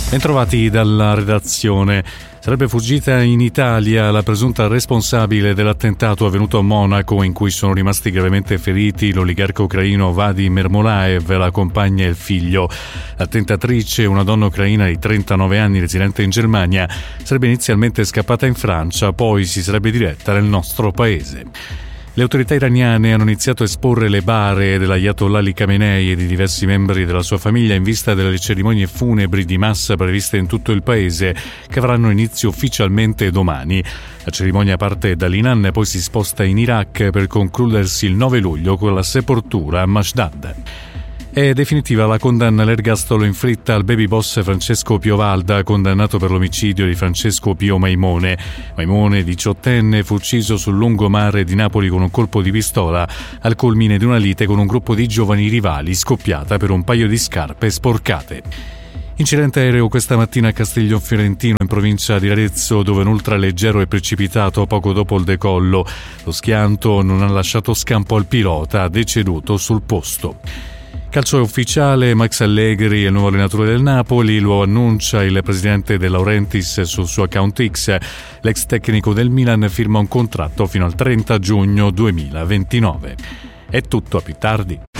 Bentrovati dalla redazione. Sarebbe fuggita in Italia la presunta responsabile dell'attentato avvenuto a Monaco, in cui sono rimasti gravemente feriti l'oligarca ucraino Vadim Ermolaev, la compagna e il figlio. L'attentatrice, una donna ucraina di 39 anni residente in Germania, sarebbe inizialmente scappata in Francia, poi si sarebbe diretta nel nostro paese. Le autorità iraniane hanno iniziato a esporre le bare dell'Ayatollah Ali Khamenei e di diversi membri della sua famiglia in vista delle cerimonie funebri di massa previste in tutto il paese, che avranno inizio ufficialmente domani. La cerimonia parte dall'Iran e poi si sposta in Iraq per concludersi il 9 luglio con la sepoltura a Mashdad. È definitiva la condanna all'ergastolo inflitta al baby boss Francesco Piovalda, condannato per l'omicidio di Francesco Pio Maimone. Maimone, 18enne, fu ucciso sul lungomare di Napoli con un colpo di pistola al culmine di una lite con un gruppo di giovani rivali scoppiata per un paio di scarpe sporcate. Incidente aereo questa mattina a Castiglion Fiorentino, in provincia di Arezzo, dove un ultraleggero è precipitato poco dopo il decollo. Lo schianto non ha lasciato scampo al pilota, deceduto sul posto. Calcio ufficiale, Max Allegri è il nuovo allenatore del Napoli, lo annuncia il presidente De Laurentiis sul suo account X. L'ex tecnico del Milan firma un contratto fino al 30 giugno 2029. È tutto, a più tardi.